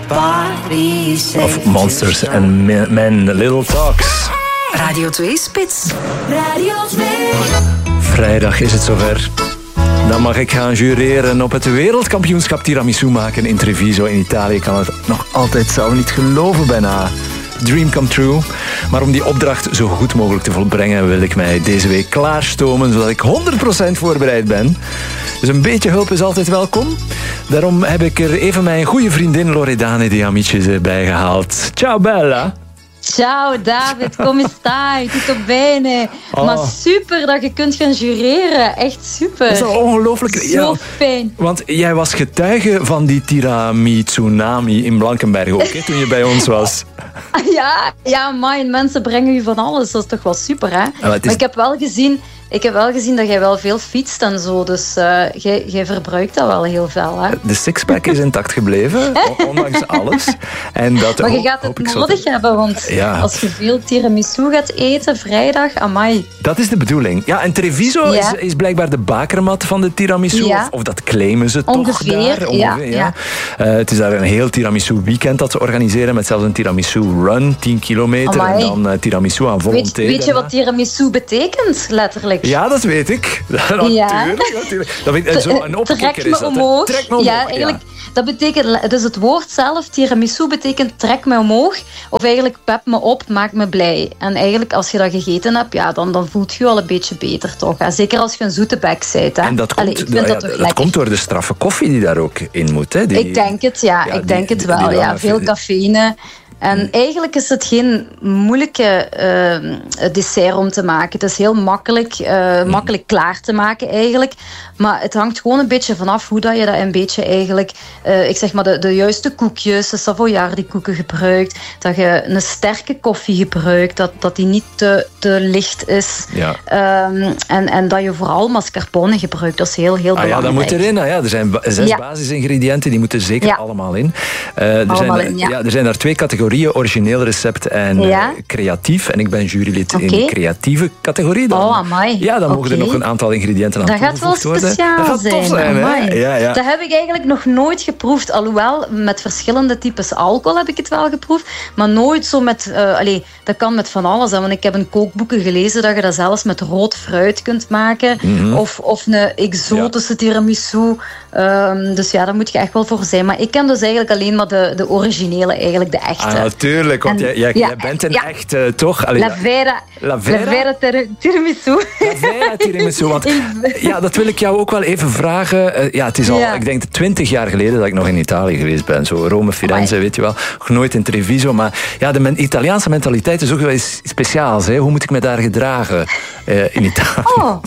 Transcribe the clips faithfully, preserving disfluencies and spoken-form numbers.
Of Monsters and Men, Little Talks. Radio twee Spits. Radio twee. Vrijdag is het zover. Dan mag ik gaan jureren op het wereldkampioenschap tiramisu maken in Treviso in Italië. Ik kan het nog altijd zelf niet geloven bijna. Dream come true. Maar om die opdracht zo goed mogelijk te volbrengen wil ik mij deze week klaarstomen, zodat ik honderd procent voorbereid ben. Dus een beetje hulp is altijd welkom. Daarom heb ik er even mijn goede vriendin Loredane de Amici bij gehaald. Ciao Bella. Ciao David, come stai? Tutto bene? Oh. Maar super dat je kunt gaan jureren. Echt super. Dat is al ongelooflijk. Zo ja, fijn. Want jij was getuige van die tirami-tsunami in Blankenberg ook, hè, toen je bij ons was. Ja, ja, man, mensen brengen je van alles. Dat is toch wel super, hè? Ja, maar is... maar ik heb wel gezien... Ik heb wel gezien dat jij wel veel fietst en zo, dus uh, jij, jij verbruikt dat wel heel veel. Hè? De sixpack is intact gebleven, ondanks alles. En dat maar je hoop, gaat het nodig zo... hebben, want ja. als je veel tiramisu gaat eten vrijdag, amai. Dat is de bedoeling. Ja, en Treviso ja. is, is blijkbaar de bakermat van de tiramisu, ja. of, of dat claimen ze ongeveer, toch daar? Ongeveer, ja. ja. ja. Uh, het is daar een heel tiramisu weekend dat ze organiseren, met zelfs een tiramisu run, tien kilometer, amai. En dan uh, tiramisu aan volonté. Weet, weet je wat tiramisu betekent, letterlijk? Ja, dat weet ik. Natuurlijk, ja. natuurlijk. Dat weet, zo een trek me omhoog. Trek me omhoog. Ja, eigenlijk, ja. Dat betekent, dus het woord zelf, tiramisu, betekent trek me omhoog. Of eigenlijk pep me op, maak me blij. En eigenlijk als je dat gegeten hebt, ja, dan, dan voelt je je al een beetje beter, toch? Hè? Zeker als je een zoete bek bent. Hè? En dat, Allee, komt, ik vind ja, dat, toch dat komt door de straffe koffie die daar ook in moet. Hè? Die, ik denk het, ja. ja ik die, denk het wel. Die, die ja. Veel cafeïne. En eigenlijk is het geen moeilijke uh, dessert om te maken. Het is heel makkelijk, uh, makkelijk klaar te maken eigenlijk. Maar het hangt gewoon een beetje vanaf hoe dat je dat een beetje eigenlijk... Uh, ik zeg maar de, de juiste koekjes, de Savoiardi koeken gebruikt. Dat je een sterke koffie gebruikt. Dat, dat die niet te, te licht is. Ja. Um, en, en dat je vooral mascarpone gebruikt. Dat is heel, heel ah, belangrijk. Ja, dat moet erin. Ja, er zijn zes ja. basisingrediënten. Die moeten zeker ja. allemaal in. Uh, er, allemaal zijn, in ja. Ja, er zijn daar twee categorieën. Origineel recept en ja. uh, creatief. En ik ben jurylid okay. in de creatieve categorie. Dan, oh, amai. Ja, dan mogen okay. er nog een aantal ingrediënten aan dat toegevoegd worden. Dat gaat wel speciaal dat gaat zijn. zijn hè? Ja, ja. Dat heb ik eigenlijk nog nooit geproefd. Alhoewel, met verschillende types alcohol heb ik het wel geproefd. Maar nooit zo met... Uh, allez, dat kan met van alles. Hè, want ik heb in kookboeken gelezen dat je dat zelfs met rood fruit kunt maken. Mm-hmm. Of, of een exotische ja. tiramisu. Um, dus ja, daar moet je echt wel voor zijn. Maar ik ken dus eigenlijk alleen maar de, de originele, eigenlijk de echte. Ah, natuurlijk, want en, jij, jij, ja, jij bent een ja. echte, toch? Allee, La Vera, La Vera? La Vera tir- tiramisu. La Vera tiramisu, want ja, dat wil ik jou ook wel even vragen. Uh, ja, het is al, ja. ik denk, twintig jaar geleden dat ik nog in Italië geweest ben. Zo Rome, Firenze, Amai. weet je wel. Nog nooit in Treviso, maar ja, de men- Italiaanse mentaliteit is ook wel iets speciaals. Hè? Hoe moet ik me daar gedragen uh, in Italië? Oh.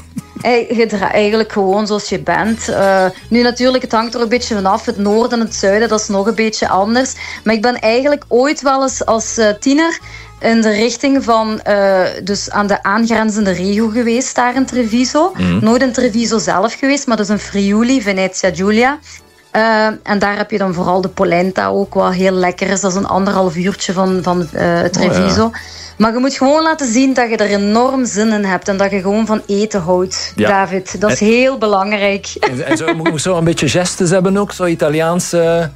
Eigenlijk gewoon zoals je bent. Uh, nu natuurlijk, het hangt er ook een beetje vanaf. Het noorden en het zuiden, dat is nog een beetje anders. Maar ik ben eigenlijk ooit wel eens als uh, tiener in de richting van, uh, dus aan de aangrenzende regio geweest, daar in Treviso. Mm. Nooit in Treviso zelf geweest, maar dus in Friuli, Venezia Giulia. Uh, en daar heb je dan vooral de polenta ook, wat heel lekker is. Dat is een anderhalf uurtje van, van uh, Treviso. Oh, ja. Maar je moet gewoon laten zien dat je er enorm zin in hebt. En dat je gewoon van eten houdt, ja. David. Dat is en, heel belangrijk. En, en zo moet zo een beetje gestes hebben ook, zo Italiaanse...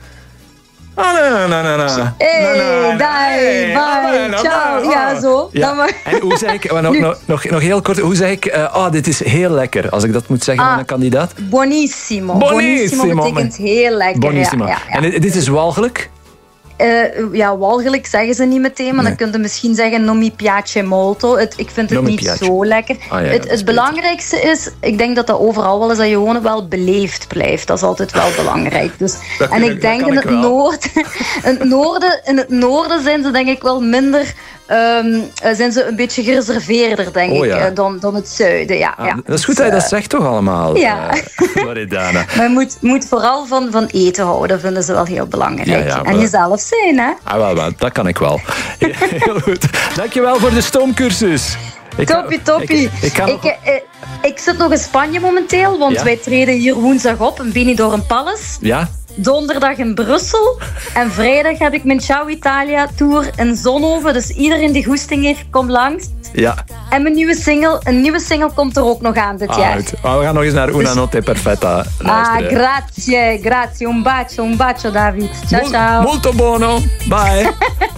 Ah, na, na, na, na. Hey, dai, bye, ciao. Ja, zo. Ja. Maar... En hoe zeg ik, nog, nog, nog, nog heel kort, hoe zeg ik, uh, oh, dit is heel lekker, als ik dat moet zeggen ah, aan een kandidaat? Buonissimo. Buonissimo, Buonissimo betekent heel lekker. Buonissimo. Ja, ja, ja. En dit is walgelijk? Uh, ja, walgelijk zeggen ze niet meteen, maar nee. dan kun je misschien zeggen non mi piace molto. Het, ik vind het non niet piace. zo lekker. Ah, ja, het het belangrijkste is, ik denk dat dat overal wel is, dat je gewoon wel beleefd blijft. Dat is altijd wel belangrijk. Dus, en ik, ik denk in het, noord, in, het noorden, in het noorden zijn ze denk ik wel minder... Um, zijn ze een beetje gereserveerder, denk oh, ja. ik, dan, dan het zuiden. Ja, ah, ja. Dat is goed dat je dat zegt toch allemaal, ja. uh, Loredana. Maar je moet, moet vooral van, van eten houden, dat vinden ze wel heel belangrijk. Ja, ja, en jezelf zijn, hè? Ah, wel, wel, dat kan ik wel. Heel goed. Dankjewel voor de stoomcursus. Ik toppie, toppie. Ik, ik, nog... ik, ik, ik zit nog in Spanje momenteel, want ja? wij treden hier woensdag op in Benidorm Palace. Ja? Donderdag in Brussel. En vrijdag heb ik mijn Ciao Italia tour in Zonhoven. Dus iedereen die goesting heeft, kom langs. Ja. En mijn nieuwe single, een nieuwe single komt er ook nog aan dit Ah, jaar. uit. Maar we gaan nog eens naar Una Notte Perfetta luisteren. Ah, grazie, grazie. Un bacio, un bacio David. Ciao, ciao. Molto buono. Bye.